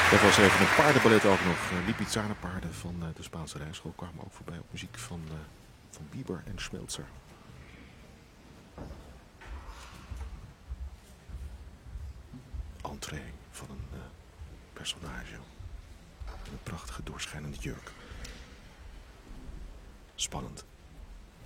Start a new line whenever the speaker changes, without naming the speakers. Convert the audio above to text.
Dat was even een paardenballet ook nog. Lipizzaner-paarden van de Spaanse rijschool kwamen ook voorbij op muziek van Bieber en Schmelzer. Entree van een personage. Een prachtige doorschijnende jurk. Spannend.